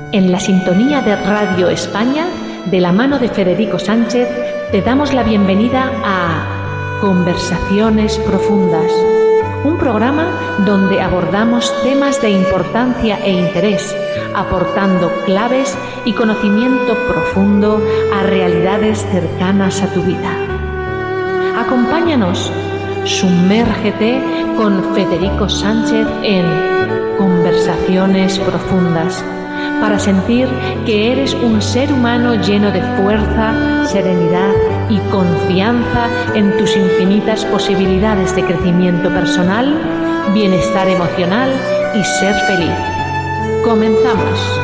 En la sintonía de Radio España, de la mano de Federico Sánchez, te damos la bienvenida a Conversaciones Profundas, un programa donde abordamos temas de importancia e interés, aportando claves y conocimiento profundo a realidades cercanas a tu vida. Acompáñanos, sumérgete con Federico Sánchez en Conversaciones Profundas, para sentir que eres un ser humano lleno de fuerza, serenidad y confianza en tus infinitas posibilidades de crecimiento personal, bienestar emocional y ser feliz. Comenzamos.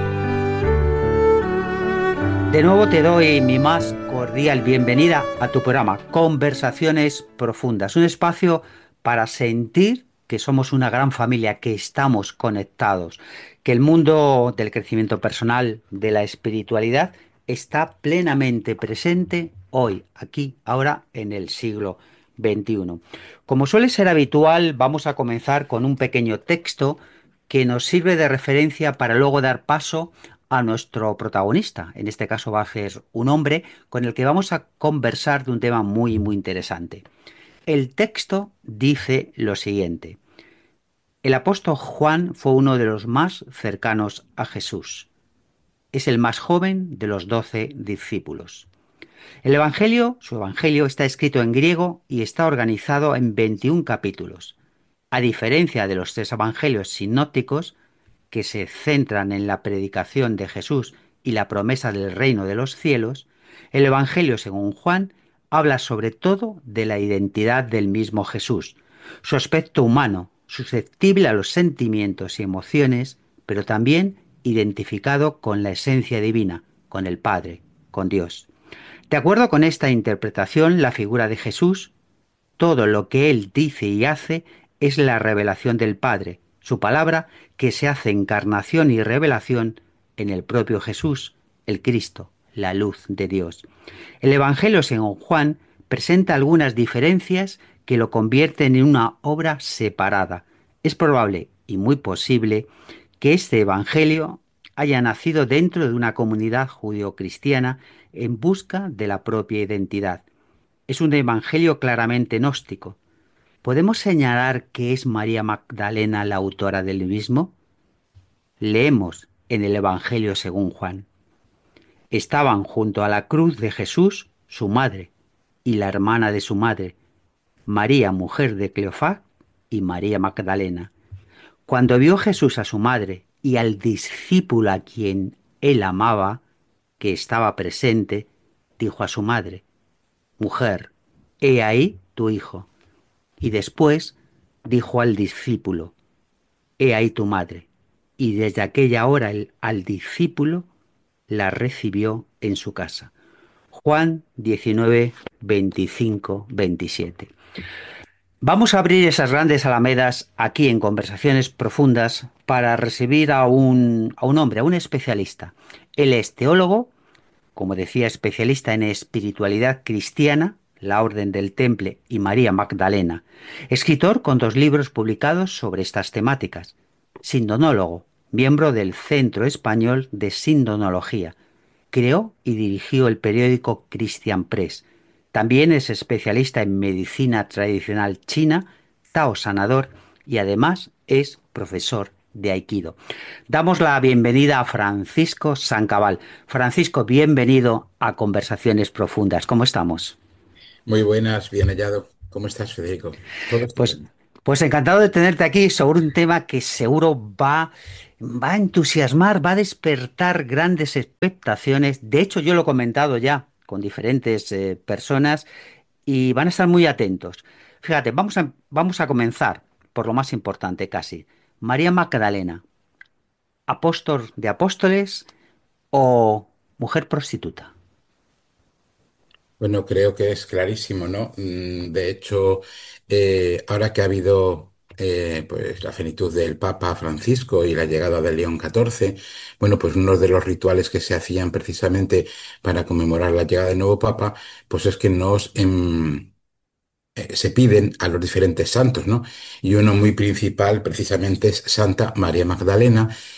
De nuevo te doy mi más cordial bienvenida a tu programa Conversaciones Profundas, un espacio para sentir que somos una gran familia, que estamos conectados, que el mundo del crecimiento personal, de la espiritualidad, está plenamente presente hoy, aquí, ahora, en el siglo XXI. Como suele ser habitual, vamos a comenzar con un pequeño texto que nos sirve de referencia para luego dar paso a nuestro protagonista. En este caso va a ser un hombre con el que vamos a conversar de un tema muy, muy interesante. El texto dice lo siguiente: el apóstol Juan fue uno de los más cercanos a Jesús. Es el más joven de los 12 discípulos. Su evangelio está escrito en griego y está organizado en 21 capítulos. A diferencia de los tres evangelios sinópticos, que se centran en la predicación de Jesús y la promesa del reino de los cielos, el evangelio según Juan habla sobre todo de la identidad del mismo Jesús, su aspecto humano, susceptible a los sentimientos y emociones, pero también identificado con la esencia divina, con el Padre, con Dios. De acuerdo con esta interpretación, la figura de Jesús, todo lo que Él dice y hace es la revelación del Padre, su palabra que se hace encarnación y revelación en el propio Jesús, el Cristo, la luz de Dios. El Evangelio según Juan presenta algunas diferencias que lo convierten en una obra separada. Es probable y muy posible que este Evangelio haya nacido dentro de una comunidad judeocristiana en busca de la propia identidad. Es un evangelio claramente gnóstico. ¿Podemos señalar que es María Magdalena la autora del mismo? Leemos en el Evangelio según Juan. Estaban junto a la cruz de Jesús su madre y la hermana de su madre, María, mujer de Cleofás, y María Magdalena. Cuando vio Jesús a su madre y al discípulo a quien él amaba, que estaba presente, dijo a su madre: Mujer, he ahí tu hijo. Y después dijo al discípulo: He ahí tu madre. Y desde aquella hora al discípulo la recibió en su casa. Juan 19, 25, 27. Vamos a abrir esas grandes alamedas aquí en Conversaciones Profundas para recibir a un hombre, a un especialista. Él es teólogo, como decía, especialista en espiritualidad cristiana, la Orden del Temple y María Magdalena. Escritor con 2 libros publicados sobre estas temáticas. Sindonólogo, miembro del Centro Español de Sindonología. Creó y dirigió el periódico Christian Press. También es especialista en medicina tradicional china, Tao Sanador, y además es profesor de Aikido. Damos la bienvenida a Francisco Sancabal. Francisco, bienvenido a Conversaciones Profundas. ¿Cómo estamos? Muy buenas, bien hallado. ¿Cómo estás, Federico? Todo Pues, estupendo. pues encantado de tenerte aquí sobre un tema que seguro va a entusiasmar, va a despertar grandes expectaciones. De hecho, yo lo he comentado ya con diferentes personas y van a estar muy atentos. Fíjate, vamos a comenzar por lo más importante casi. María Magdalena, apóstol de apóstoles o mujer prostituta. Bueno, creo que es clarísimo, ¿no? De hecho, ahora que ha habido pues la fenitud del Papa Francisco y la llegada de León XIV, bueno, pues uno de los rituales que se hacían precisamente para conmemorar la llegada del nuevo Papa, pues es que se piden a los diferentes santos, ¿no? Y uno muy principal precisamente es Santa María Magdalena.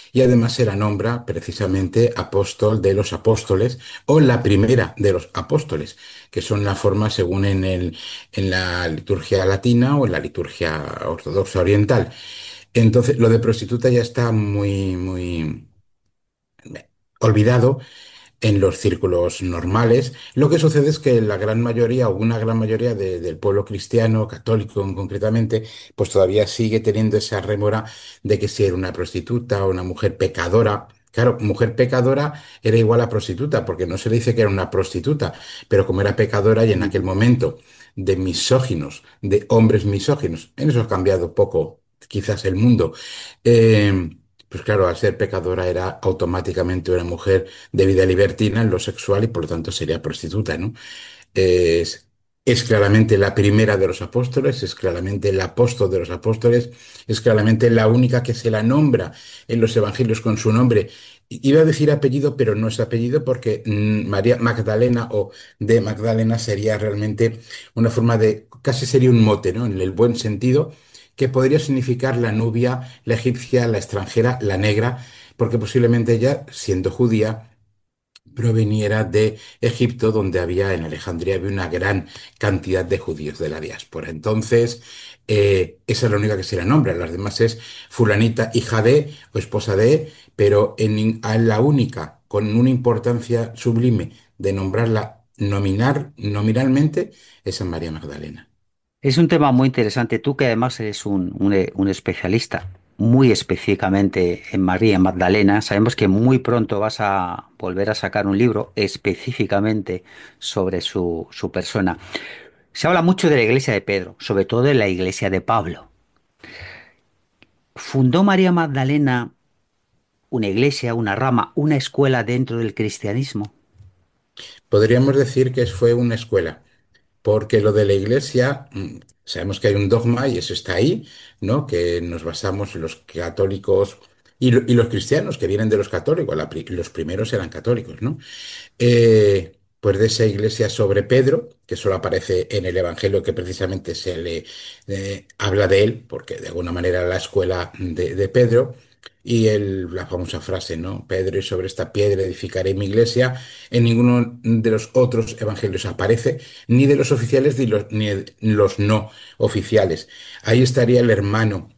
y además se la nombra precisamente apóstol de los apóstoles o la primera de los apóstoles, que son la forma según en la liturgia latina o en la liturgia ortodoxa oriental. Entonces, lo de prostituta ya está muy olvidado en los círculos normales. Lo que sucede es que la gran mayoría, o una gran mayoría del pueblo cristiano, católico concretamente, pues todavía sigue teniendo esa rémora de que si era una prostituta o una mujer pecadora. Claro, mujer pecadora era igual a prostituta, porque no se le dice que era una prostituta, pero como era pecadora y en aquel momento de misóginos, de hombres misóginos, en eso ha cambiado poco quizás el mundo. eh, pues claro, al ser pecadora era automáticamente una mujer de vida libertina en lo sexual y por lo tanto sería prostituta, ¿no? Es, es claramente la primera de los apóstoles, es claramente el apóstol de los apóstoles, es claramente la única que se la nombra en los evangelios con su nombre. Iba a decir apellido, pero no es apellido porque María Magdalena o de Magdalena sería realmente una forma de, casi sería un mote, ¿no? En el buen sentido, que podría significar la nubia, la egipcia, la extranjera, la negra, porque posiblemente ella, siendo judía, proveniera de Egipto, donde había, en Alejandría, había una gran cantidad de judíos de la diáspora. Entonces, esa es la única que se la nombra. Las demás es fulanita, hija de o esposa de, pero a la única, con una importancia sublime de nombrarla nominalmente, es San María Magdalena. Es un tema muy interesante. Tú que además eres un especialista muy específicamente en María Magdalena, sabemos que muy pronto vas a volver a sacar un libro específicamente sobre su persona. Se habla mucho de la iglesia de Pedro, sobre todo de la iglesia de Pablo. ¿Fundó María Magdalena una iglesia, una rama, una escuela dentro del cristianismo? Podríamos decir que fue una escuela. Porque lo de la iglesia, sabemos que hay un dogma y eso está ahí, ¿no? Que nos basamos los católicos y los cristianos que vienen de los católicos, los primeros eran católicos, ¿no? Pues de esa iglesia sobre Pedro, que solo aparece en el Evangelio que precisamente se le habla de él, porque de alguna manera era la escuela de Pedro, y la famosa frase, ¿no? Pedro, y sobre esta piedra edificaré mi iglesia. En ninguno de los otros evangelios aparece, ni de los oficiales ni de los no oficiales. Ahí estaría el hermano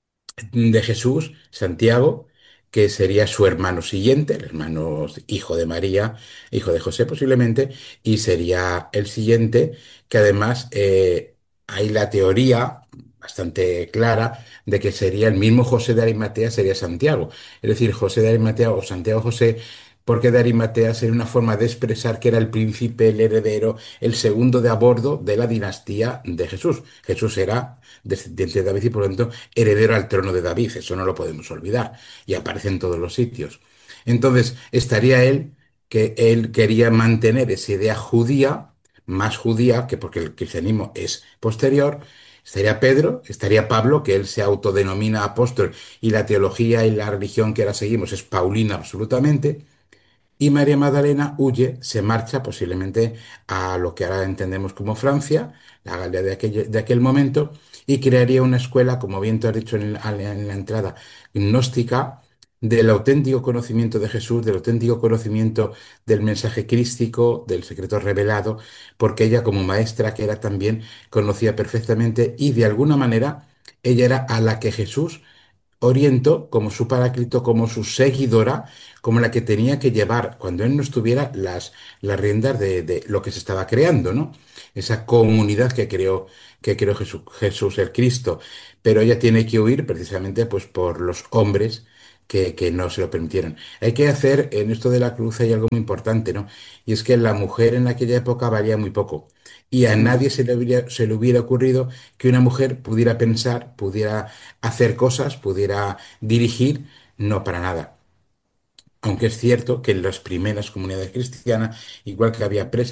de Jesús, Santiago, que sería su hermano siguiente, el hermano hijo de María, hijo de José posiblemente, y sería el siguiente, que además hay la teoría bastante clara de que sería el mismo José de Arimatea, sería Santiago. Es decir, José de Arimatea o Santiago José, porque de Arimatea sería una forma de expresar que era el príncipe, el heredero, el segundo de a bordo de la dinastía de Jesús. Jesús era descendiente de David y por lo tanto heredero al trono de David, eso no lo podemos olvidar, y aparece en todos los sitios. Entonces, estaría que él quería mantener esa idea judía, más judía, que porque el cristianismo es posterior, estaría Pedro, estaría Pablo, que él se autodenomina apóstol, y la teología y la religión que ahora seguimos es paulina absolutamente, y María Magdalena huye, se marcha posiblemente a lo que ahora entendemos como Francia, la Galia de aquel momento, y crearía una escuela, como bien te has dicho en la entrada, gnóstica, del auténtico conocimiento de Jesús, del auténtico conocimiento del mensaje crístico, del secreto revelado, porque ella como maestra que era también conocía perfectamente y de alguna manera ella era a la que Jesús orientó como su paráclito, como su seguidora, como la que tenía que llevar, cuando él no estuviera, las riendas de lo que se estaba creando, ¿no? Esa comunidad que creó Jesús el Cristo. Pero ella tiene que huir precisamente pues, por los hombres que no se lo permitieron. Hay que hacer, en esto de la cruz hay algo muy importante, ¿no? Y es que la mujer en aquella época valía muy poco. Y a nadie se le hubiera ocurrido que una mujer pudiera pensar, pudiera hacer cosas, pudiera dirigir, no para nada. Aunque es cierto que en las primeras comunidades cristianas, igual que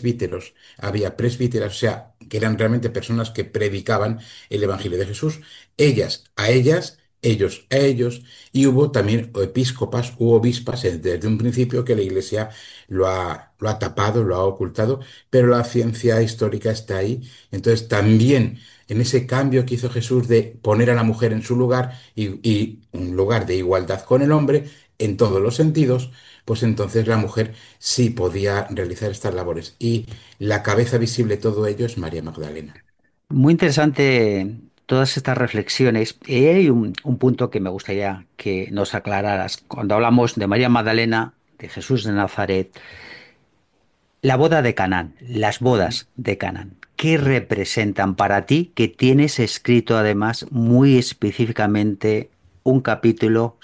había presbíteras, o sea, que eran realmente personas que predicaban el Evangelio de Jesús, a ellas ellos a ellos, y hubo también episcopas u obispas desde un principio que la Iglesia lo ha tapado, lo ha ocultado, pero la ciencia histórica está ahí. Entonces también en ese cambio que hizo Jesús de poner a la mujer en su lugar y un lugar de igualdad con el hombre en todos los sentidos, pues entonces la mujer sí podía realizar estas labores. Y la cabeza visible de todo ello es María Magdalena. Muy interesante todas estas reflexiones. Y hay un punto que me gustaría que nos aclararas. Cuando hablamos de María Magdalena, de Jesús de Nazaret, la boda de Canaán, las bodas de Canaán, ¿qué representan para ti que tienes escrito además muy específicamente un capítulo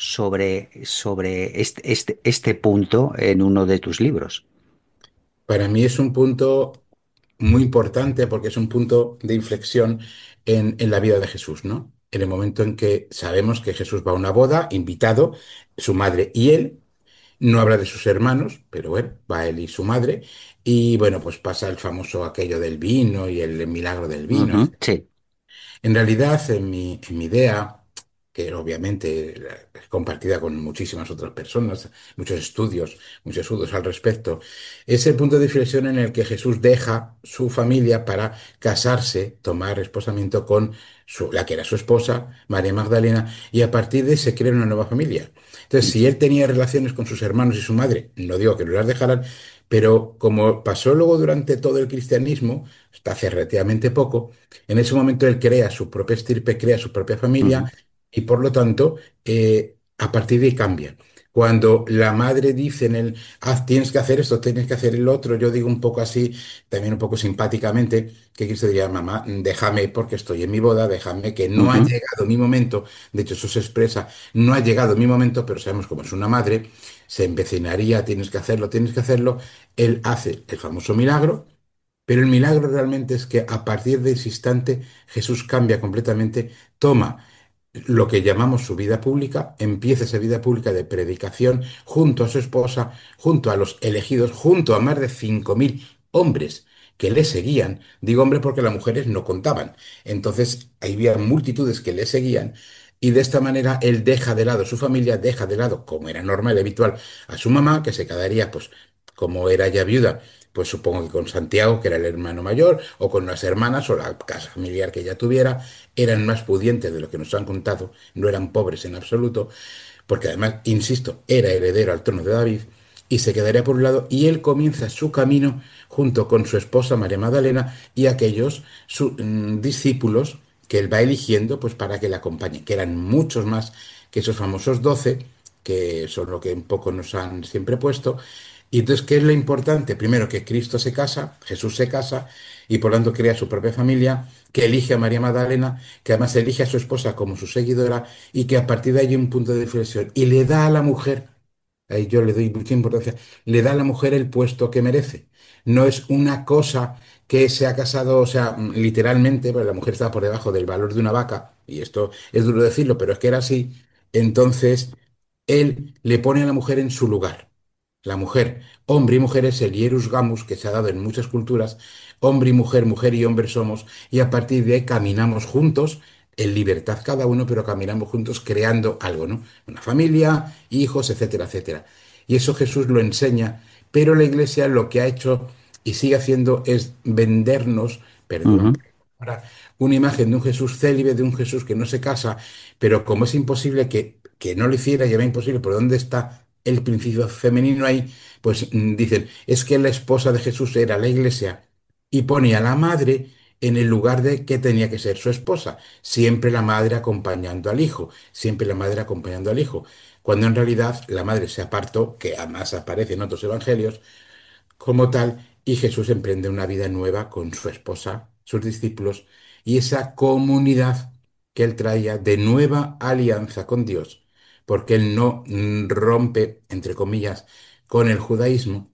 sobre este punto en uno de tus libros? Para mí es un punto muy importante porque es un punto de inflexión en la vida de Jesús, ¿no? En el momento en que sabemos que Jesús va a una boda, invitado, su madre y él, no habla de sus hermanos, pero bueno, va él y su madre, y bueno, pues pasa el famoso aquello del vino y el milagro del vino. Ujú, sí. En realidad, en mi idea, que obviamente es compartida con muchísimas otras personas, muchos estudios al respecto, es el punto de inflexión en el que Jesús deja su familia para casarse, tomar esposamiento con la que era su esposa, María Magdalena, y a partir de ahí se crea una nueva familia. Entonces, si él tenía relaciones con sus hermanos y su madre, no digo que no las dejaran, pero como pasó luego durante todo el cristianismo, hasta hace relativamente poco, en ese momento él crea su propia estirpe, crea su propia Ujú, familia y por lo tanto, a partir de ahí cambia. Cuando la madre dice en el, tienes que hacer esto, tienes que hacer el otro, yo digo un poco así, también un poco simpáticamente, que Cristo diría, mamá, déjame porque estoy en mi boda, déjame que no ha ujú, llegado mi momento, de hecho eso se expresa, no ha llegado mi momento, pero sabemos cómo es una madre, se empecinaría, tienes que hacerlo, él hace el famoso milagro, pero el milagro realmente es que a partir de ese instante Jesús cambia completamente, toma lo que llamamos su vida pública, empieza esa vida pública de predicación junto a su esposa, junto a los elegidos, junto a más de 5.000 hombres que le seguían. Digo hombre porque las mujeres no contaban. Entonces había multitudes que le seguían y de esta manera él deja de lado su familia, deja de lado, como era normal y habitual, a su mamá, que se quedaría, pues, como era ya viuda, pues supongo que con Santiago, que era el hermano mayor, o con las hermanas, o la casa familiar que ella tuviera, eran más pudientes de lo que nos han contado, no eran pobres en absoluto, porque además, insisto, era heredero al trono de David, y se quedaría por un lado, y él comienza su camino junto con su esposa María Magdalena y aquellos discípulos que él va eligiendo pues para que le acompañen, que eran muchos más que esos famosos 12, que son lo que un poco nos han siempre puesto. Y entonces, ¿qué es lo importante? Primero, que Cristo se casa, Jesús se casa, y por lo tanto crea su propia familia, que elige a María Magdalena, que además elige a su esposa como su seguidora, y que a partir de ahí hay un punto de inflexión, y le da a la mujer, ahí yo le doy mucha importancia, le da a la mujer el puesto que merece. No es una cosa que se ha casado, o sea, literalmente, porque la mujer estaba por debajo del valor de una vaca, y esto es duro decirlo, pero es que era así. Entonces, él le pone a la mujer en su lugar. La mujer, hombre y mujer es el hierus gamus que se ha dado en muchas culturas. Hombre y mujer, mujer y hombre somos, y a partir de ahí caminamos juntos, en libertad cada uno, pero caminamos juntos creando algo, ¿no? Una familia, hijos, etcétera, etcétera. Y eso Jesús lo enseña, pero la Iglesia lo que ha hecho y sigue haciendo es vendernos, perdón, ujú. ahora, una imagen de un Jesús célibe, de un Jesús que no se casa, pero como es imposible que no lo hiciera, y era imposible, ¿por dónde está el principio femenino ahí? Pues dicen, es que la esposa de Jesús era la Iglesia y pone a la madre en el lugar de que tenía que ser su esposa, siempre la madre acompañando al hijo, siempre la madre acompañando al hijo, cuando en realidad la madre se apartó, que además aparece en otros evangelios, como tal, y Jesús emprende una vida nueva con su esposa, sus discípulos, y esa comunidad que él traía de nueva alianza con Dios, porque él no rompe, entre comillas, con el judaísmo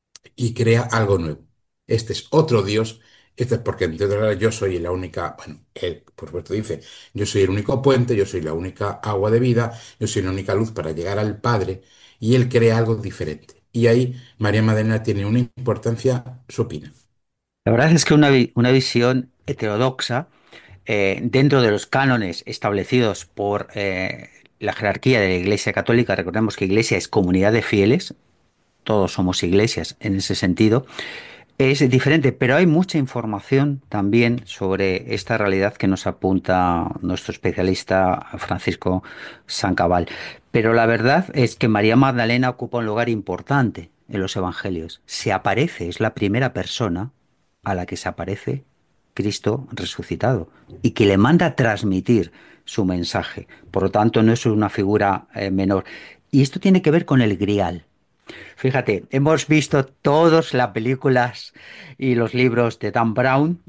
y crea algo nuevo. Este es otro Dios. Este es porque, entre otras cosas, yo soy la única, bueno, él, por supuesto, dice, yo soy el único puente, yo soy la única agua de vida, yo soy la única luz para llegar al Padre, y él crea algo diferente. Y ahí María Magdalena tiene una importancia supina. La verdad es que una visión heterodoxa dentro de los cánones establecidos por la jerarquía de la Iglesia Católica. Recordemos que Iglesia es comunidad de fieles, todos somos iglesias en ese sentido. Es diferente, pero hay mucha información también sobre esta realidad que nos apunta nuestro especialista Francisco Sancabal. Pero la verdad es que María Magdalena ocupa un lugar importante en los evangelios. Se aparece, es la primera persona a la que se aparece Cristo resucitado y que le manda transmitir su mensaje. Por lo tanto, no es una figura menor. Y esto tiene que ver con el grial. Fíjate, hemos visto todas las películas y los libros de Dan Brown.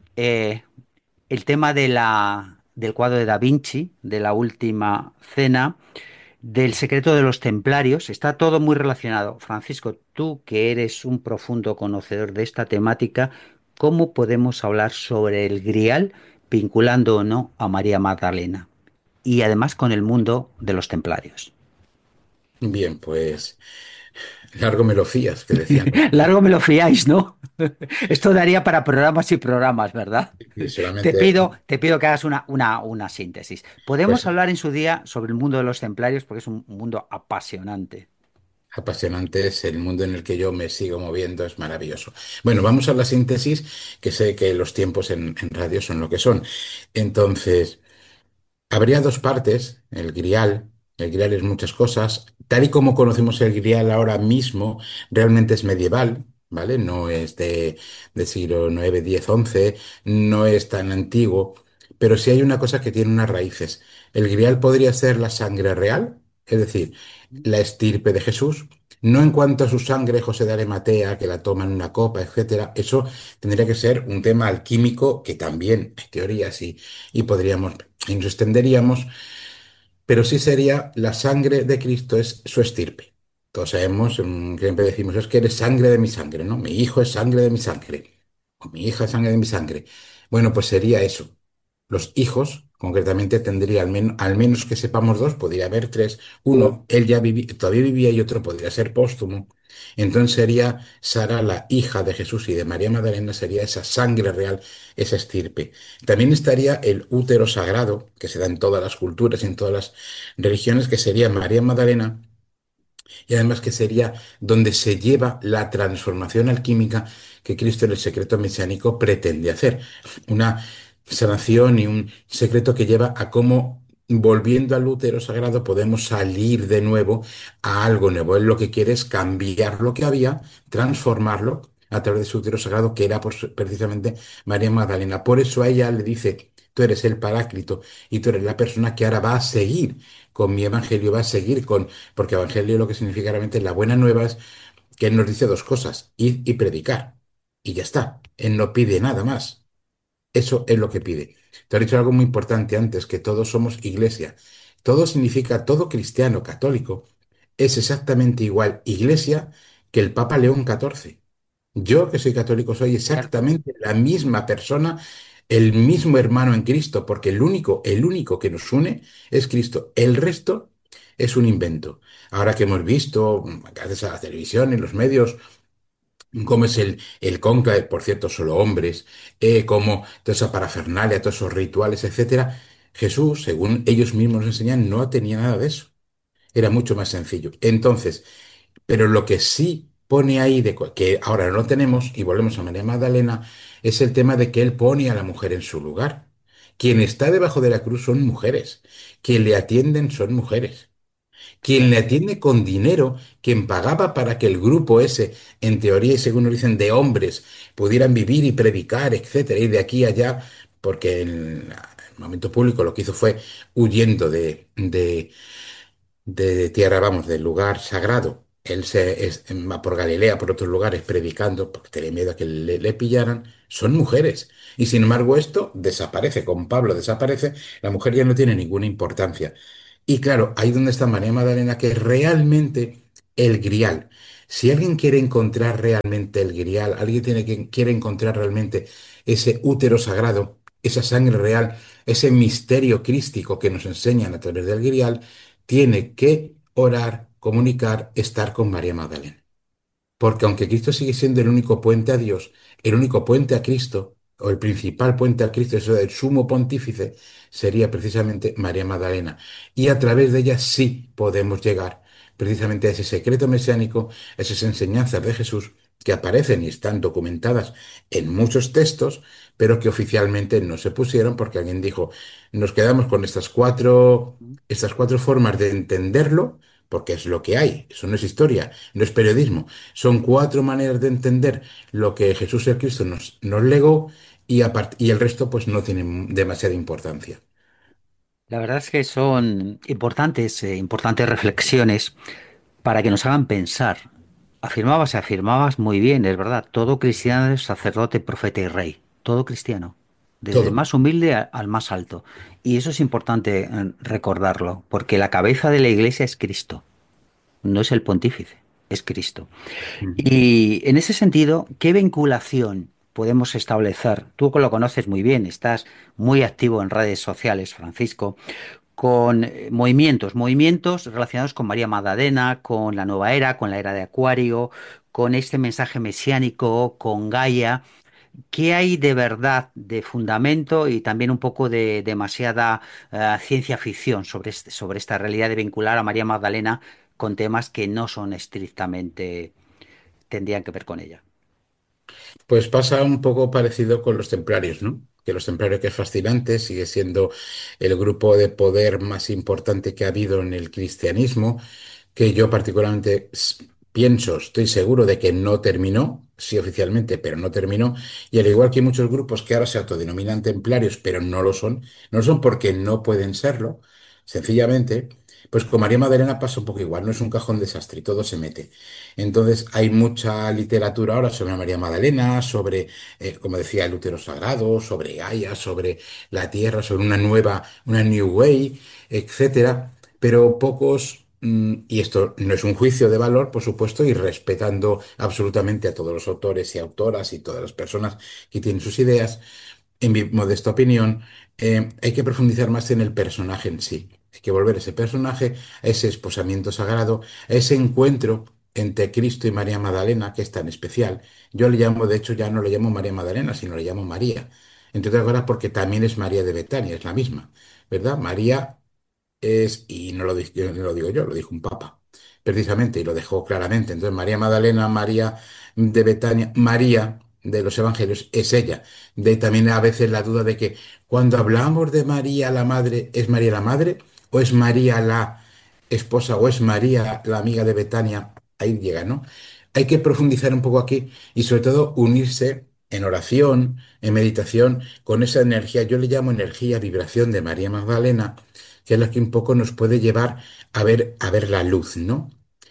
El tema del cuadro de Da Vinci, de la última cena, del secreto de los templarios, está todo muy relacionado. Francisco, tú que eres un profundo conocedor de esta temática, ¿cómo podemos hablar sobre el Grial vinculando o no a María Magdalena? Y además con el mundo de los templarios. Bien, pues largo me lo fías, que decían los Largo me lo fiáis, ¿no? Esto daría para programas y programas, ¿verdad? y solamente, Te pido que hagas una síntesis. Podemos pues hablar en su día sobre el mundo de los templarios porque es un mundo apasionante. apasionante es el mundo en el que yo me sigo moviendo, es maravilloso. Bueno, vamos a la síntesis, que sé que los tiempos en radio son lo que son. Entonces, habría dos partes, el grial es muchas cosas, tal y como conocemos el grial ahora mismo, realmente es medieval, ¿vale? No es de siglo IX, X, XI, no es tan antiguo, pero sí hay una cosa que tiene unas raíces. El grial podría ser la sangre real, es decir, la estirpe de Jesús. No en cuanto a su sangre, José de Arimatea, que la toma en una copa, etcétera. Eso tendría que ser un tema alquímico que también hay teorías y podríamos y nos extenderíamos, pero sí sería la sangre de Cristo es su estirpe. Todos sabemos, siempre decimos, es que eres sangre de mi sangre, ¿no? Mi hijo es sangre de mi sangre, o mi hija es sangre de mi sangre. Bueno, pues sería eso. Los hijos, concretamente, tendría al menos que sepamos dos, podría haber tres. Uno, él ya todavía vivía y otro podría ser póstumo. Entonces sería Sara, la hija de Jesús y de María Magdalena, sería esa sangre real, esa estirpe. También estaría el útero sagrado, que se da en todas las culturas y en todas las religiones, que sería María Magdalena y además que sería donde se lleva la transformación alquímica que Cristo en el secreto mesiánico pretende hacer. Una sanación y un secreto que lleva a cómo, volviendo al útero sagrado, podemos salir de nuevo a algo nuevo. Él lo que quiere es cambiar lo que había, transformarlo a través de su útero sagrado, que era precisamente María Magdalena. Por eso a ella le dice, tú eres el Paráclito y tú eres la persona que ahora va a seguir con mi evangelio, va a seguir con porque evangelio lo que significa realmente la buena nueva es que Él nos dice dos cosas, ir y predicar. Y ya está. Él no pide nada más. Eso es lo que pide. Te he dicho algo muy importante antes, que todos somos iglesia. Todo significa, todo cristiano católico es exactamente igual iglesia que el Papa León XIV. Yo, que soy católico, soy Cierto. exactamente la misma persona, el mismo hermano en Cristo, porque el único que nos une es Cristo. El resto es un invento. Ahora que hemos visto, gracias a la televisión y los medios, cómo es el cónclave, por cierto, solo hombres, cómo toda esa parafernalia, todos esos rituales, etcétera, Jesús, según ellos mismos nos enseñan, no tenía nada de eso. Era mucho más sencillo. Entonces, pero lo que sí pone ahí, que ahora no tenemos, y volvemos a María Magdalena, es el tema de que él pone a la mujer en su lugar. Quien está debajo de la cruz son mujeres. Quien le atienden son mujeres. Quien le atiende con dinero, quien pagaba para que el grupo ese, en teoría y según nos dicen, de hombres, pudieran vivir y predicar, etcétera, ir de aquí a allá, porque en el momento público lo que hizo fue huyendo de tierra, vamos, del lugar sagrado. Va por Galilea, por otros lugares, predicando, porque tenía miedo a que le pillaran. Son mujeres. Y sin embargo, esto desaparece. Con Pablo desaparece. La mujer ya no tiene ninguna importancia. Y claro, ahí donde está María Magdalena, que es realmente el grial. Si alguien quiere encontrar realmente el grial, alguien quiere encontrar realmente ese útero sagrado, esa sangre real, ese misterio crístico que nos enseñan a través del grial, tiene que orar, comunicar, estar con María Magdalena. Porque aunque Cristo sigue siendo el único puente a Dios, el único puente a Cristo, o el principal puente a Cristo, eso del sumo pontífice, sería precisamente María Magdalena. Y a través de ella sí podemos llegar precisamente a ese secreto mesiánico, esas enseñanzas de Jesús que aparecen y están documentadas en muchos textos, pero que oficialmente no se pusieron porque alguien dijo, nos quedamos con estas cuatro formas de entenderlo, porque es lo que hay, eso no es historia, no es periodismo, son cuatro maneras de entender lo que Jesús el Cristo nos legó y el resto pues no tiene demasiada importancia. La verdad es que son importantes reflexiones para que nos hagan pensar. Afirmabas muy bien, es verdad, todo cristiano es sacerdote, profeta y rey, todo cristiano, desde el Todo. más humilde al más alto. Y eso es importante recordarlo, porque la cabeza de la iglesia es Cristo, no es el pontífice, es Cristo. Ujú. Y en ese sentido, ¿qué vinculación podemos establecer? Tú que lo conoces muy bien, estás muy activo en redes sociales, Francisco, con movimientos relacionados con María Magdalena, con la nueva era, con la era de Acuario, con este mensaje mesiánico, con Gaia. ¿Qué hay de verdad, de fundamento y también un poco de demasiada ciencia ficción sobre esta realidad de vincular a María Magdalena con temas que no son estrictamente, tendrían que ver con ella? Pues pasa un poco parecido con los templarios, ¿no? Que los templarios, que es fascinante, sigue siendo el grupo de poder más importante que ha habido en el cristianismo, que yo particularmente pienso, estoy seguro de que no terminó, sí oficialmente, pero no terminó, y al igual que hay muchos grupos que ahora se autodenominan templarios, pero no lo son porque no pueden serlo, sencillamente, pues con María Magdalena pasa un poco igual, no es un cajón desastre y todo se mete. Entonces hay mucha literatura ahora sobre María Magdalena, sobre, como decía, el útero sagrado, sobre Gaia, sobre la Tierra, sobre una New Way, etcétera, pero pocos, y esto no es un juicio de valor, por supuesto, y respetando absolutamente a todos los autores y autoras y todas las personas que tienen sus ideas, en mi modesta opinión, hay que profundizar más en el personaje en sí. Hay que volver ese personaje a ese esposamiento sagrado, a ese encuentro entre Cristo y María Magdalena, que es tan especial. Yo le llamo, de hecho, ya no le llamo María Magdalena, sino le llamo María. Entre otras cosas, porque también es María de Betania, es la misma, ¿verdad? María y no lo digo yo, lo dijo un papa, precisamente, y lo dejó claramente. Entonces, María Magdalena, María de Betania, María de los Evangelios es ella. De ahí también a veces la duda de que cuando hablamos de María la madre, ¿es María la madre? ¿O es María la esposa? ¿O es María la amiga de Betania? Ahí llega, ¿no? Hay que profundizar un poco aquí y sobre todo unirse en oración, en meditación, con esa energía, yo le llamo energía, vibración de María Magdalena, que es la que un poco nos puede llevar a ver la luz, ¿no?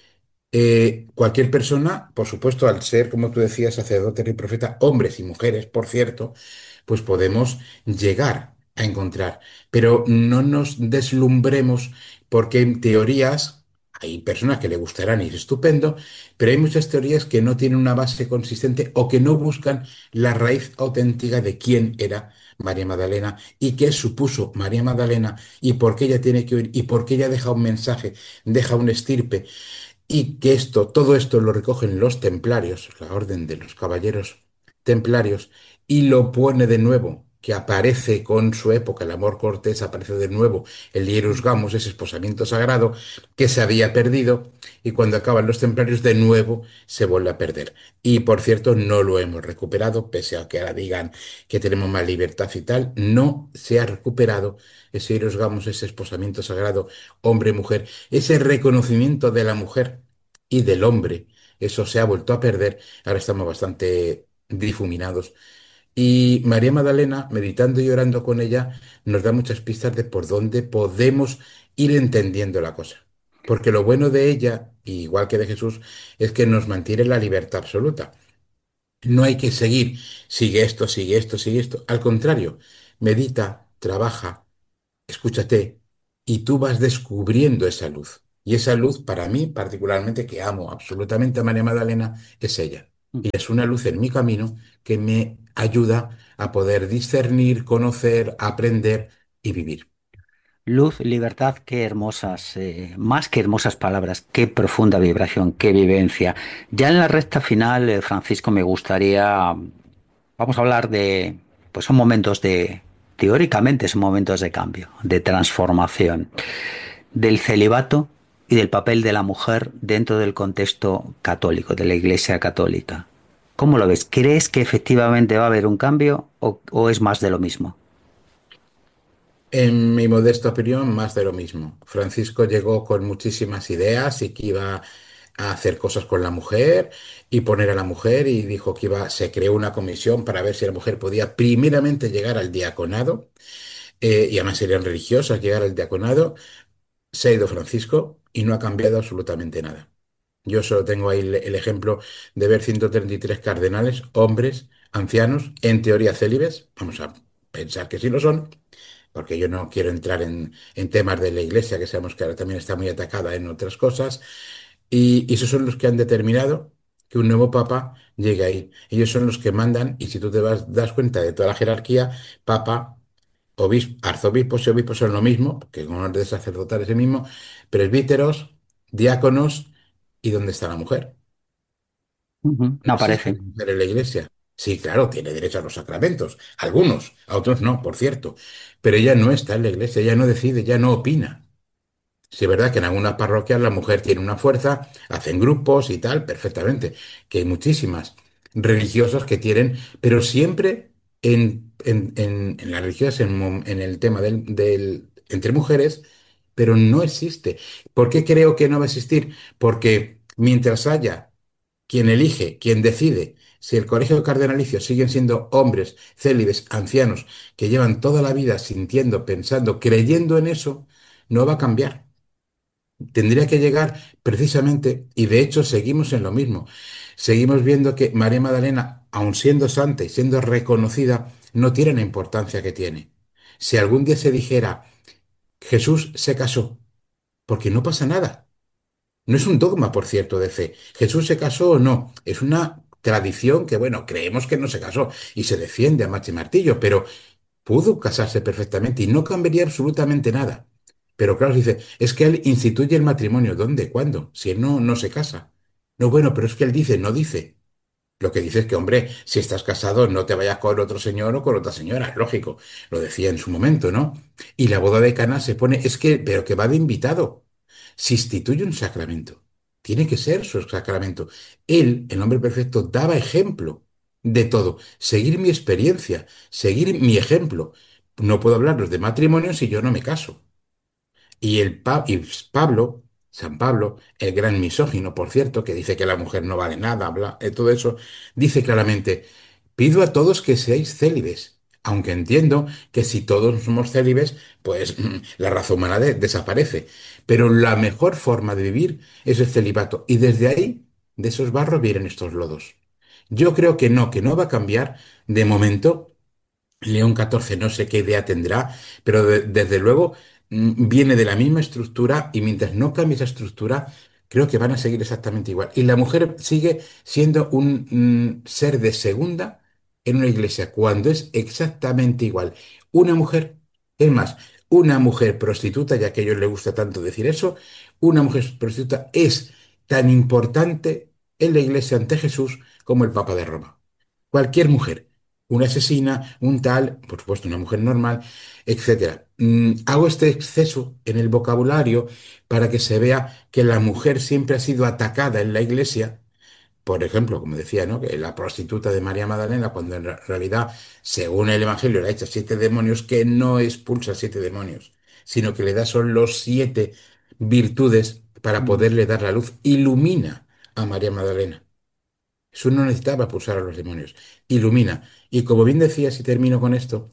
Cualquier persona, por supuesto, al ser, como tú decías, sacerdote y profeta, hombres y mujeres, por cierto, pues podemos llegar a encontrar. Pero no nos deslumbremos porque en teorías hay personas que le gustarán y es estupendo, pero hay muchas teorías que no tienen una base consistente o que no buscan la raíz auténtica de quién era María Magdalena y qué supuso María Magdalena y por qué ella tiene que oír y por qué ella deja un mensaje, deja un estirpe y que todo esto lo recogen los templarios, la orden de los caballeros templarios, y lo pone de nuevo, que aparece con su época, el amor cortés, aparece de nuevo el Hierus Gamos, ese esposamiento sagrado que se había perdido, y cuando acaban los templarios de nuevo se vuelve a perder. Y por cierto, no lo hemos recuperado, pese a que ahora digan que tenemos más libertad y tal, no se ha recuperado ese Hierus Gamos, ese esposamiento sagrado hombre-mujer, ese reconocimiento de la mujer y del hombre. Eso se ha vuelto a perder. Ahora estamos bastante difuminados. Y María Magdalena, meditando y orando con ella, nos da muchas pistas de por dónde podemos ir entendiendo la cosa. Porque lo bueno de ella, igual que de Jesús, es que nos mantiene la libertad absoluta. No hay que seguir, sigue esto, sigue esto, sigue esto. Al contrario, medita, trabaja, escúchate, y tú vas descubriendo esa luz. Y esa luz, para mí, particularmente, que amo absolutamente a María Magdalena, es ella. Y es una luz en mi camino que me ayuda a poder discernir, conocer, aprender y vivir. Luz, libertad, qué hermosas, más que hermosas palabras, qué profunda vibración, qué vivencia. Ya en la recta final, Francisco, me gustaría, vamos a hablar pues son momentos teóricamente son momentos de cambio, de transformación del celibato y del papel de la mujer dentro del contexto católico, de la Iglesia católica. ¿Cómo lo ves? ¿Crees que efectivamente va a haber un cambio o es más de lo mismo? En mi modesta opinión, más de lo mismo. Francisco llegó con muchísimas ideas y que iba a hacer cosas con la mujer y poner a la mujer y dijo que se creó una comisión para ver si la mujer podía primeramente llegar al diaconado, y además serían religiosas llegar al diaconado. Se ha ido Francisco y no ha cambiado absolutamente nada. Yo solo tengo ahí el ejemplo de ver 133 cardenales, hombres, ancianos, en teoría célibes. Vamos a pensar que sí lo son, porque yo no quiero entrar en temas de la Iglesia, que sabemos que ahora también está muy atacada en otras cosas. Y esos son los que han determinado que un nuevo papa llegue ahí. Ellos son los que mandan, y si tú das cuenta de toda la jerarquía, papa, arzobispos y obispos son lo mismo, que con orden sacerdotal es el mismo, presbíteros, diáconos, ¿y dónde está la mujer? Ujú. No No existe aparece. la mujer en la iglesia. Sí, claro, tiene derecho a los sacramentos, algunos, a otros no, por cierto, pero ella no está en la iglesia, ella no decide, ella no opina. Sí, es verdad que en algunas parroquias la mujer tiene una fuerza, hacen grupos y tal, perfectamente, que hay muchísimas religiosas que tienen, pero siempre en las religiosas, en el tema entre mujeres, pero no existe. ¿Por qué creo que no va a existir? Porque mientras haya quien elige, quien decide, si el colegio cardenalicio siguen siendo hombres célibes, ancianos, que llevan toda la vida sintiendo, pensando, creyendo en eso, no va a cambiar. Tendría que llegar precisamente, y de hecho seguimos en lo mismo. Seguimos viendo que María Magdalena, aun siendo santa y siendo reconocida, no tiene la importancia que tiene. Si algún día se dijera, Jesús se casó, porque no pasa nada. No es un dogma, por cierto, de fe. Jesús se casó o no. Es una tradición que, bueno, creemos que no se casó y se defiende a macho y martillo, pero pudo casarse perfectamente y no cambiaría absolutamente nada. Pero claro, dice, es que él instituye el matrimonio. ¿Dónde? ¿Cuándo? Si él no se casa. No, bueno, pero es que él dice, no dice. Lo que dice es que, hombre, si estás casado, no te vayas con otro señor o con otra señora, es lógico. Lo decía en su momento, ¿no? Y la boda de Cana se pone, es que, pero que va de invitado. Se instituye un sacramento. Tiene que ser su sacramento. Él, el hombre perfecto, daba ejemplo de todo. Seguir mi experiencia, seguir mi ejemplo. No puedo hablaros de matrimonio si yo no me caso. Y Pablo, San Pablo, el gran misógino, por cierto, que dice que la mujer no vale nada, todo eso, dice claramente, pido a todos que seáis célibes, aunque entiendo que si todos somos célibes, pues la raza humana desaparece. Pero la mejor forma de vivir es el celibato. Y desde ahí, de esos barros vienen estos lodos. Yo creo que no va a cambiar de momento. León XIV no sé qué idea tendrá, pero desde luego viene de la misma estructura y mientras no cambie esa estructura, creo que van a seguir exactamente igual. Y la mujer sigue siendo un ser de segunda en una iglesia, cuando es exactamente igual. Una mujer, es más, una mujer prostituta, ya que a ellos les gusta tanto decir eso, una mujer prostituta es tan importante en la iglesia ante Jesús como el Papa de Roma. Cualquier mujer, una asesina, un tal, por supuesto, una mujer normal, etcétera. Hago este exceso en el vocabulario para que se vea que la mujer siempre ha sido atacada en la iglesia. Por ejemplo, como decía, ¿no? Que la prostituta de María Magdalena, cuando en realidad, según el Evangelio, le ha hecho siete demonios, que no expulsa siete demonios, sino que le da son los siete virtudes para Mm. poderle dar la luz. Ilumina a María Magdalena. Jesús no necesitaba pulsar a los demonios, ilumina. Y como bien decía, si termino con esto,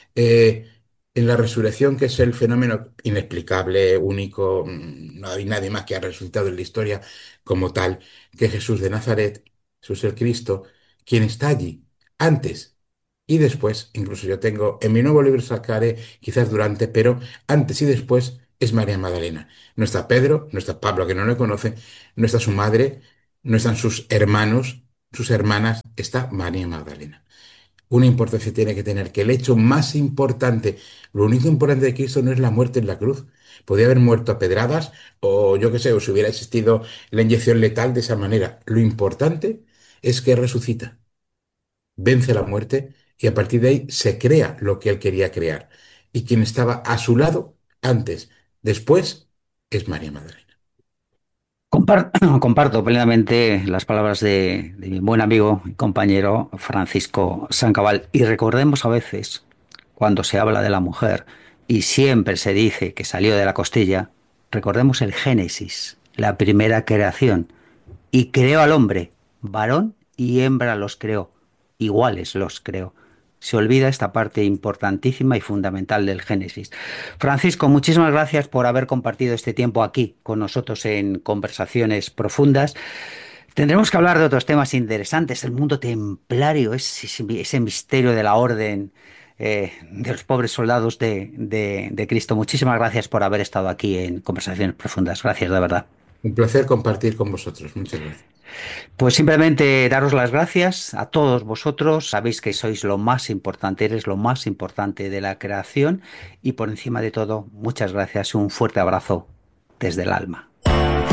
eh, en la resurrección, que es el fenómeno inexplicable, único, no hay nadie más que ha resucitado en la historia como tal, que Jesús de Nazaret, Jesús el Cristo, quien está allí, antes y después, incluso yo tengo, en mi nuevo libro sacaré quizás durante, pero antes y después es María Magdalena. No está Pedro, no está Pablo, que no le conoce, no está su madre, no están sus hermanos, sus hermanas, está María Magdalena. Una importancia tiene que tener que el hecho más importante, lo único importante de Cristo no es la muerte en la cruz. Podía haber muerto a pedradas o yo qué sé, o si hubiera existido la inyección letal de esa manera. Lo importante es que resucita, vence la muerte y a partir de ahí se crea lo que él quería crear. Y quien estaba a su lado antes, después, es María Magdalena. Comparto plenamente las palabras de mi buen amigo y compañero Francisco Sancabal. Y recordemos a veces, cuando se habla de la mujer y siempre se dice que salió de la costilla, recordemos el Génesis, la primera creación. Y creó al hombre, varón y hembra los creó, iguales los creó. Se olvida esta parte importantísima y fundamental del Génesis. Francisco, muchísimas gracias por haber compartido este tiempo aquí con nosotros en Conversaciones Profundas. Tendremos que hablar de otros temas interesantes, el mundo templario, ese misterio de la orden de los pobres soldados de Cristo. Muchísimas gracias por haber estado aquí en Conversaciones Profundas. Gracias, de verdad. Un placer compartir con vosotros. Muchas gracias. Pues simplemente daros las gracias a todos vosotros. Sabéis que sois lo más importante, eres lo más importante de la creación y por encima de todo, muchas gracias y un fuerte abrazo desde el alma.